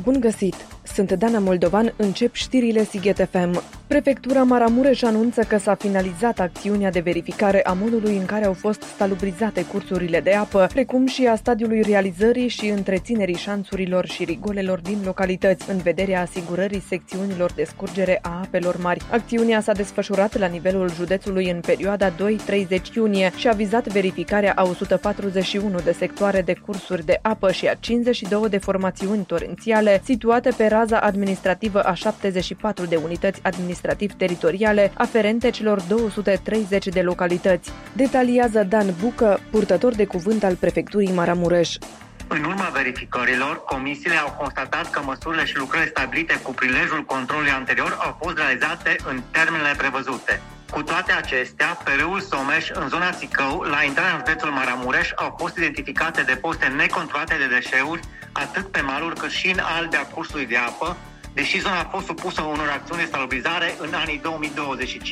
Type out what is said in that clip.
Bun găsit! Sunt Dana Moldovan, încep știrile Sighet FM. Prefectura Maramureș anunță că s-a finalizat acțiunea de verificare a modului în care au fost salubrizate cursurile de apă, precum și a stadiului realizării și întreținerii șanțurilor și rigolelor din localități, în vederea asigurării secțiunilor de scurgere a apelor mari. Acțiunea s-a desfășurat la nivelul județului în perioada 2-30 iunie și a vizat verificarea a 141 de sectoare de cursuri de apă și a 52 de formațiuni torențiale situate pe raza administrativă a 74 de unități administrativ-teritoriale aferente celor 230 de localități. Detaliază Dan Bucă, purtător de cuvânt al prefecturii Maramureș. În urma verificărilor, comisiile au constatat că măsurile și lucrările stabilite cu prilejul controlului anterior au fost realizate în termenele prevăzute. Cu toate acestea, pe râul Someș, în zona Țicău, la intrarea în județul Maramureș, au fost identificate depozite necontrolate de deșeuri, atât pe maluri cât și în albea cursului de apă, deși zona a fost supusă unor acțiuni de salubrizare în anii 2025